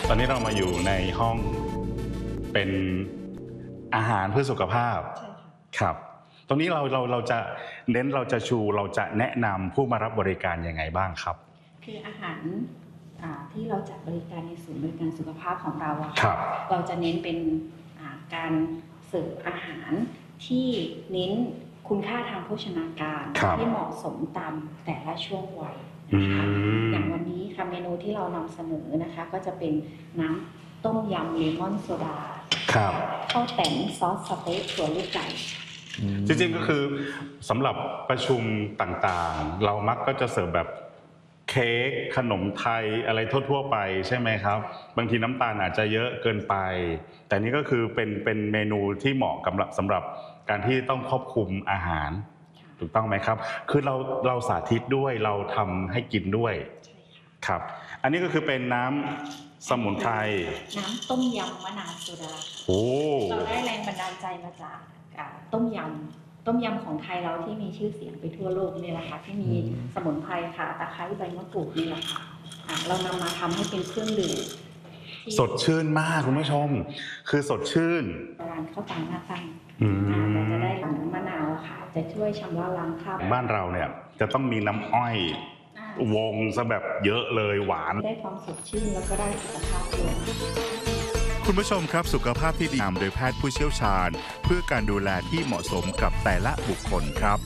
ตอนนี้เรามาอยู่ในห้องเป็นอาหารเพื่อสุขภาพใช่ค่ะครับตรงนี้เราจะเน้นเราจะชูเราจะแนะนำผู้มารับบริการยังไงบ้างครับคืออาหารที่เราจัดบริการในศูนย์บริการสุขภาพของเราอะครัค่ะบเราจะเน้นเป็นการเสิร์ฟอาหารที่เน้นคุณค่าทางโภชนาการที่เหมาะสมตามแต่ละช่วงวัยนะคะอย่างวันนี้ค่ะเมนูที่เรานำเสนอนะคะก็จะเป็นน้ำต้มยำเลมอนโซดาข้าวแต่นซอสสเต๊กถั่วลูกไก่จริงๆก็คือสำหรับประชุมต่างๆเรามักก็จะเสิร์ฟแบบเค้กขนมไทยอะไรทั่วๆไปใช่ไหมครับบางทีน้ำตาลอาจจะเยอะเกินไปแต่นี่ก็คือเป็นเมนูที่เหมาะกับสำหรับการที่ต้องควบคุมอาหารถูกต้องไหมครับคือเราสาธิตด้วยเราทำให้กินด้วยครับอันนี้ก็คือเป็นน้ำสมุนไพรน้ำต้มยำมะนาวโซดาโอ้เราได้แรงบันดาลใจมาจากต้มยำของไทยเราที่มีชื่อเสียงไปทั่วโลกนี่แหละค่ะที่มีสมุนไพรค่ะตะไคร้ใบมะกรูดนี่แหละค่ะเรานำมาทำให้เป็นเครื่องดื่มสดชื่นมากคุณผู้ชมคือสดชื่นร้านข้าวตังหน้าตั้งเราจะได้น้ำมะนาวค่ะจะช่วยชำระล้างคราบบ้านเราเนี่ยจะต้องมีน้ำอ้อยวงซะแบบเยอะเลยหวานได้ความสดชื่นแล้วก็ได้สุขภาพด้วยคุณผู้ชมครับสุขภาพที่ดีนำโดยแพทย์ผู้เชี่ยวชาญเพื่อการดูแลที่เหมาะสมกับแต่ละบุคคลครับ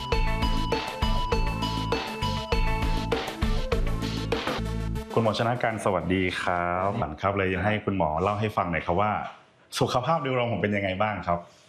คุณหมอชนะการสวัสดีครับครับเลยให้คุณหมอเล่าให้ฟังหน่อยครับว่าสุขภาพโดยรวมผมเป็นยังไงบ้างครับ